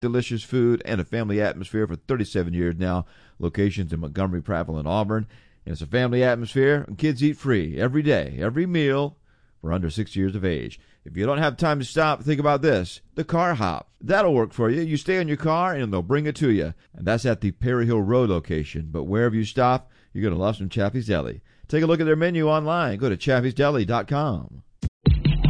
delicious food, and a family atmosphere for 37 years now. Locations in Montgomery, Prattville, and Auburn. And it's a family atmosphere, and kids eat free every day, every meal for under 6 years of age. If you don't have time to stop, think about this. The Car Hop. That'll work for you. You stay in your car, and they'll bring it to you. And that's at the Perry Hill Road location. But wherever you stop, you're going to love some Chaffee's Deli. Take a look at their menu online. Go to chaffeesdeli.com.